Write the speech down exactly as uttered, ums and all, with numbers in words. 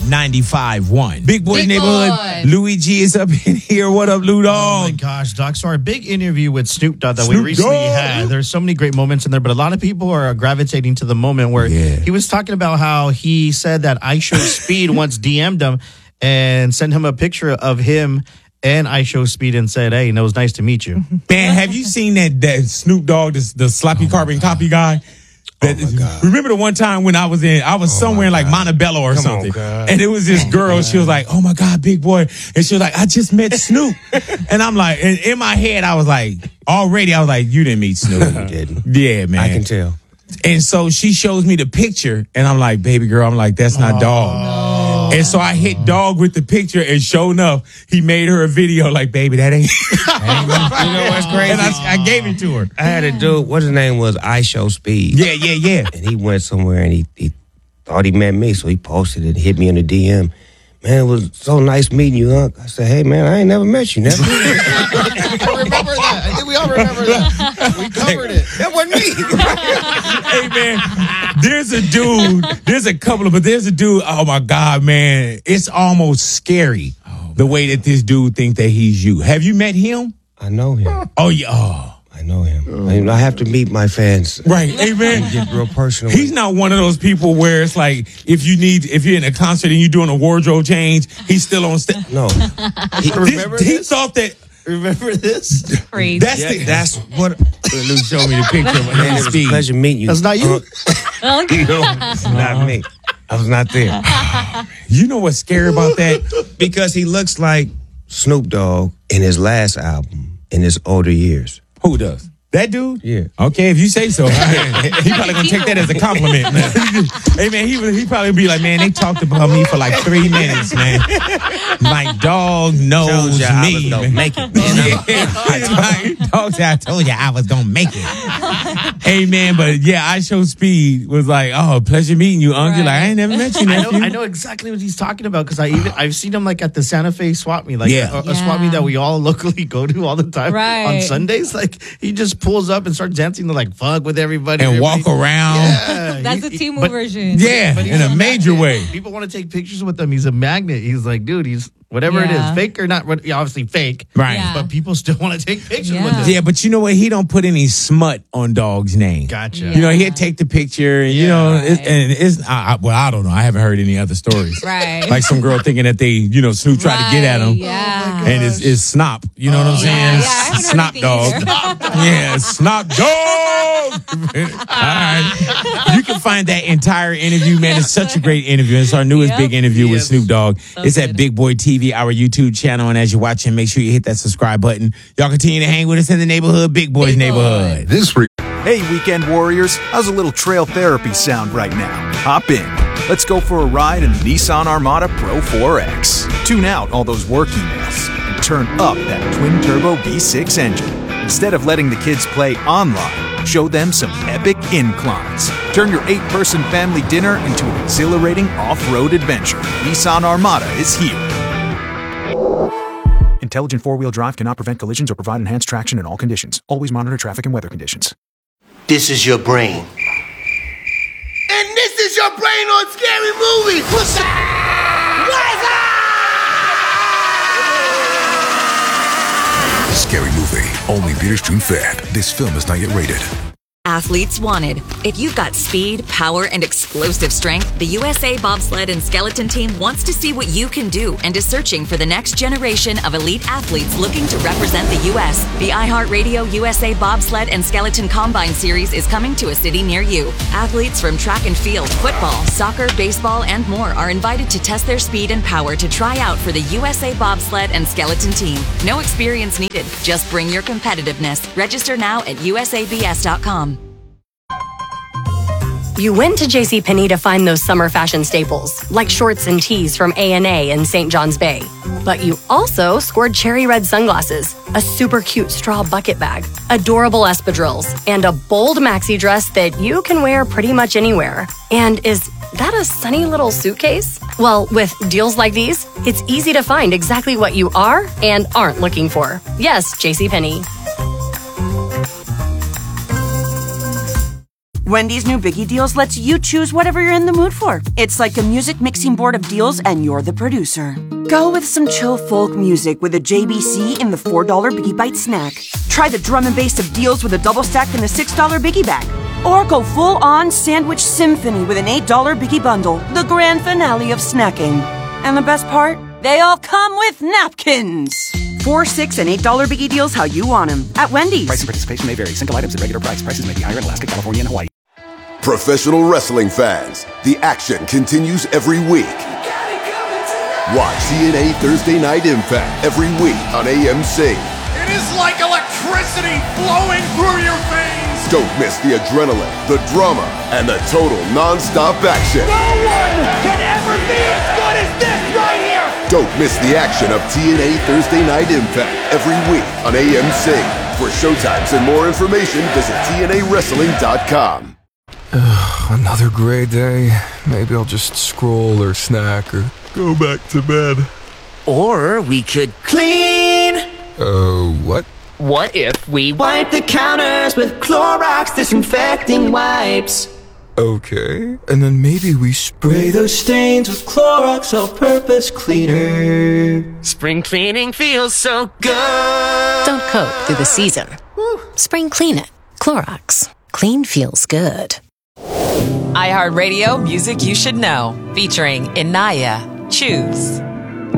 ninety-five point one. Big Boy's Big Neighborhood. Boy. Louis G is up in here. What up, Lou Dog? Oh my gosh, Doc. So our big interview with Snoop Dogg that Snoop we recently Dogg. had. There's so many great moments in there, but a lot of people are gravitating to the moment where Yeah. he was talking about how he said that I Show Speed once D M'd him and sent him a picture of him and I Show Speed and said, "Hey, it was nice to meet you." Man, have you seen that, that Snoop Dogg, the, the sloppy carbon copy guy? That, Oh, my God. Remember the one time when I was in, I was Oh, somewhere in my like God. Montebello or Come on, something. God. And it was this girl, she was like, "Oh my God, Big Boy." And she was like, "I just met Snoop." And I'm like, and in my head, I was like, already, I was like, "You didn't meet Snoop." You didn't. Yeah, man. I can tell. And so she shows me the picture, and I'm like, "Baby girl," I'm like, "That's not Dog." And so I hit Dog with the picture, and sure enough, he made her a video like, "Baby, that ain't." You know what's crazy? And I, I gave it to her. I had a dude, what his name was, I Show Speed. Yeah, yeah, yeah. And he went somewhere and he, he thought he met me, so he posted it, hit me in the D M. Man, it was so nice meeting you, Unc. I said, hey, man, I ain't never met you. Never. I remember that. I think we all remember that. We covered it. That wasn't me. Hey, man, there's a dude, there's a couple of, but there's a dude, oh, my God, man. It's almost scary the way that this dude think that he's you. Have you met him? I know him. Oh, yeah. Oh. I know him. I, I have to meet my fans. Right. Hey, man. Get real personal. He's not one of those people where it's like if you need if you're in a concert and you're doing a wardrobe change, he's still on stage. No. He, Remember he this? thought that Remember this? Crazy. that's Yeah, the, that's what. Lou showed me the picture of Man, it was a Speed. pleasure meeting you. That's not you? Uh, no, it's not me. I was not there. You know what's scary about that? Because he looks like Snoop Dogg in his last album in his older years. Who does? That dude? Yeah. Okay, if you say so. He probably gonna take that as a compliment, man. Hey, man, he would- he probably be like, man, they talked about me for like three minutes, man. My dog knows Told ya I me. was gonna man. make it. Yeah. Dog said, I told you I was gonna make it. Hey, man, but yeah, I Show Speed was like, oh, pleasure meeting you, Uncle. Right. Like, I ain't never met you, I nephew. know, I know exactly what he's talking about because I even I've seen him like at the Santa Fe swap meet, like Yeah. a, a swap meet Yeah. that we all locally go to all the time Right. on Sundays. Like he just pulls up and starts dancing to like fuck with everybody And everybody- walk around. Yeah, That's he- a he- T-Move but- version. Yeah, but he's in a major magnet. way. People want to take pictures with him. He's a magnet. He's like, dude, he's whatever it Yeah. is, fake or not. what- yeah, Obviously fake, Right. Yeah. but people still want to take pictures Yeah. with him. Yeah, but you know what? He don't put any smut on Dog's name. Gotcha. Yeah. You know, he'd take the picture, and you know, Right. it's, and it's I, I, well, I don't know. I haven't heard any other stories. Right. Like some girl thinking that they, you know, Snoop tried to get at him, Yeah. and it's, it's Snop. You know what I'm saying? Yeah, yeah, I haven't heard Snop anything Dog. either. Yeah, Snop Dog. All right, you can find that entire interview, man. It's such a great interview. It's our newest Yep. big interview with Yes. Snoop Dogg. So it's at good. Big Boy T V, our YouTube channel, and as you're watching, make sure you hit that subscribe button. Y'all continue to hang with us in the neighborhood, Big Boy's Big Boy. neighborhood. This week. Hey, weekend warriors, how's a little trail therapy sound right now? Hop in. Let's go for a ride in the Nissan Armada Pro four X. Tune out all those work emails and turn up that twin-turbo V six engine. Instead of letting the kids play online, show them some epic inclines. Turn your eight-person family dinner into an exhilarating off-road adventure. Nissan Armada is here. Intelligent four-wheel drive cannot prevent collisions or provide enhanced traction in all conditions. Always monitor traffic and weather conditions. This is your brain. And this is your brain on Scary Movie. What's up? What's up? Scary Movie. Only theaters June fifth. This film is not yet rated. Athletes wanted. If you've got speed, power, and explosive strength, the U S A Bobsled and Skeleton Team wants to see what you can do and is searching for the next generation of elite athletes looking to represent the U S. The iHeartRadio U S A Bobsled and Skeleton Combine Series is coming to a city near you. Athletes from track and field, football, soccer, baseball, and more are invited to test their speed and power to try out for the U S A Bobsled and Skeleton Team. No experience needed. Just bring your competitiveness. Register now at U S A B S dot com. You went to JCPenney to find those summer fashion staples, like shorts and tees from A and A in Saint John's Bay. But you also scored cherry red sunglasses, a super cute straw bucket bag, adorable espadrilles, and a bold maxi dress that you can wear pretty much anywhere. And is that a sunny little suitcase? Well, with deals like these, it's easy to find exactly what you are and aren't looking for. Yes, JCPenney. Wendy's new Biggie Deals lets you choose whatever you're in the mood for. It's like a music mixing board of deals, and you're the producer. Go with some chill folk music with a J B C in the four dollar Biggie Bite snack. Try the drum and bass of deals with a double stack in the six dollar Biggie Bag. Or go full-on sandwich symphony with an eight dollar Biggie Bundle, the grand finale of snacking. And the best part? They all come with napkins. Four, six, and eight dollar Biggie Deals how you want them at Wendy's. Price and participation may vary. Single items at regular price. Prices may be higher in Alaska, California, and Hawaii. Professional wrestling fans, the action continues every week. Watch T N A Thursday Night Impact every week on A M C. It is like electricity flowing through your veins. Don't miss the adrenaline, the drama, and the total non-stop action. No one can ever be as good as this right here. Don't miss the action of T N A Thursday Night Impact every week on A M C. For showtimes and more information, visit T N A wrestling dot com. Another gray day. Maybe I'll just scroll or snack or go back to bed. Or we could clean. Uh, what? What if we wipe the counters with Clorox disinfecting wipes? Okay, and then maybe we spray those stains with Clorox all-purpose cleaner. Spring cleaning feels so good. Don't coat through the season. Spring clean it. Clorox. Clean feels good. iHeartRadio Music You Should Know, featuring Inaya. Choose.